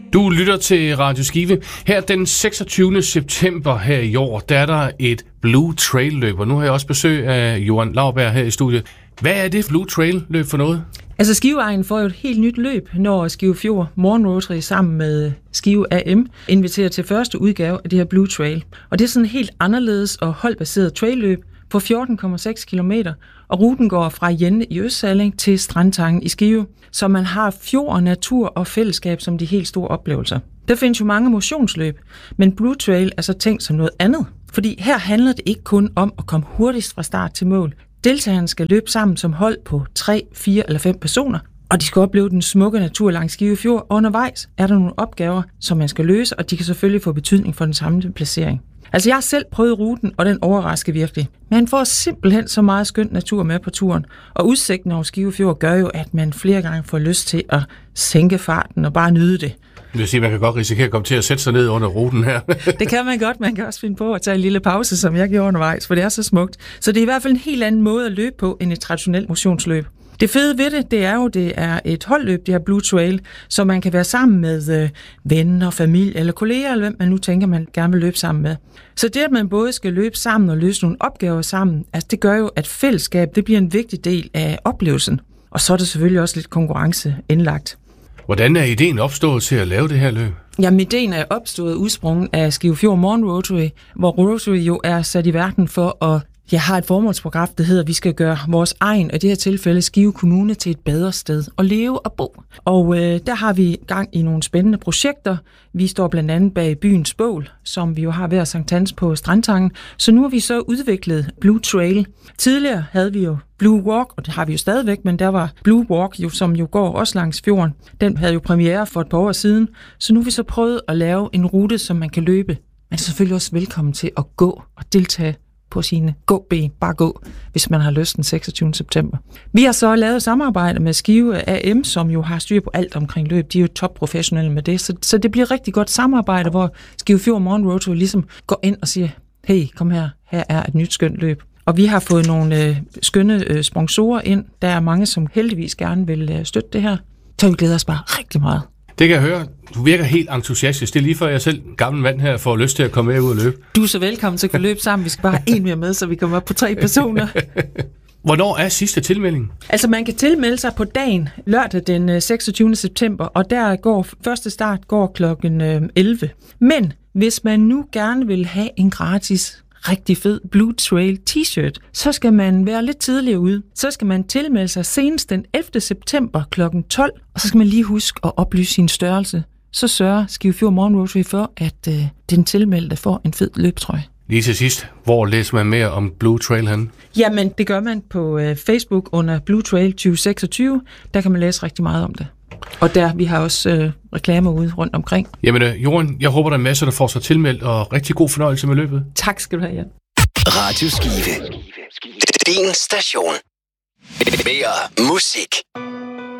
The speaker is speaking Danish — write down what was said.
Du lytter til Radio Skive. Her den 26. september her i år, der er der et Blue Trail løb, og nu har jeg også besøg af Johan Lauberg her i studiet. Hvad er det Blue Trail løb for noget? Altså Skiveegnen får jo et helt nyt løb, når Skive Fjord Morgen Rotary sammen med Skive AM inviterer til første udgave af det her Blue Trail. Og det er sådan et helt anderledes og holdbaseret trailløb på 14,6 km, og ruten går fra Jenne i Østsalling til Strandtangen i Skive, så man har fjord, natur og fællesskab som de helt store oplevelser. Der findes jo mange motionsløb, men Blue Trail er så tænkt som noget andet, fordi her handler det ikke kun om at komme hurtigst fra start til mål. Deltagerne skal løbe sammen som hold på 3, 4 eller 5 personer, og de skal opleve den smukke natur langs Skive Fjord. Undervejs er der nogle opgaver, som man skal løse, og de kan selvfølgelig få betydning for den samlede placering. Altså jeg har selv prøvet ruten, og den overrasker virkelig. Man får simpelthen så meget skønt natur med på turen, og udsigten over Skive Fjord gør jo, at man flere gange får lyst til at sænke farten og bare nyde det. Det vil sige, at man kan godt risikere at komme til at sætte sig ned under ruten her. Det kan man godt. Man kan også finde på at tage en lille pause, som jeg gjorde undervejs, for det er så smukt. Så det er i hvert fald en helt anden måde at løbe på end et traditionelt motionsløb. Det fede ved det er jo, det er et holdløb, det her Blue Trail, så man kan være sammen med venner, familie eller kolleger, eller hvem man nu tænker, man gerne vil løbe sammen med. Så det, at man både skal løbe sammen og løse nogle opgaver sammen, altså det gør jo, at fællesskab, det bliver en vigtig del af oplevelsen. Og så er det selvfølgelig også lidt konkurrence indlagt. Hvordan er ideen opstået til at lave det her løb? Jamen, ideen er opstået udsprunget af Skive Fjord Morgen Rotary, hvor Rotary jo er sat i verden for at har et formålsprogram, der hedder, at vi skal gøre vores egen, og i det her tilfælde Skive Kommune, til et bedre sted at leve og bo. Og der har vi gang i nogle spændende projekter. Vi står blandt andet bag byens bål, som vi jo har hver Sankt Hans på Strandtangen. Så nu har vi så udviklet Blue Trail. Tidligere havde vi jo Blue Walk, og det har vi jo stadigvæk, men der var Blue Walk, som jo går også langs fjorden. Den havde jo premiere for et par år siden, så nu har vi så prøvet at lave en rute, som man kan løbe. Man er selvfølgelig også velkommen til at gå og deltage på sine gåben, bare gå, hvis man har lyst den 26. september. Vi har så lavet samarbejde med Skive AM, som jo har styr på alt omkring løb. De er jo topprofessionelle med det, så det bliver rigtig godt samarbejde, hvor Skive Fjord Morgen Rotary ligesom går ind og siger, hey, kom her er et nyt skønt løb. Og vi har fået nogle skønne sponsorer ind. Der er mange, som heldigvis gerne vil støtte det her. Så vi glæder os bare rigtig meget. Det kan jeg høre. Du virker helt entusiastisk. Det er lige før jeg selv, gammel mand her, får lyst til at komme med ud og løbe. Du er så velkommen til at løbe sammen. Vi skal bare have en mere med, så vi kommer op på 3 personer. Hvornår er sidste tilmelding? Altså man kan tilmelde sig på dagen, lørdag den 26. september, og der går første start går klokken 11. Men hvis man nu gerne vil have en gratis rigtig fed Blue Trail t-shirt, så skal man være lidt tidligere ude. Så skal man tilmelde sig senest den 11. september kl. 12, og så skal man lige huske at oplyse sin størrelse. Så sørger Skive Fjord Morgen Rotary for, at den tilmeldte får en fed løbetrøje. Lige til sidst, hvor læser man mere om Blue Trail hen? Jamen, det gør man på Facebook under Blue Trail 2026. Der kan man læse rigtig meget om det. Og vi har også reklamer ude rundt omkring. Jamen, Johan, jeg håber, der er masser, der får sig tilmeldt, og rigtig god fornøjelse med løbet. Tak skal du have, Jan. Radio Skive. Din station. Mere musik.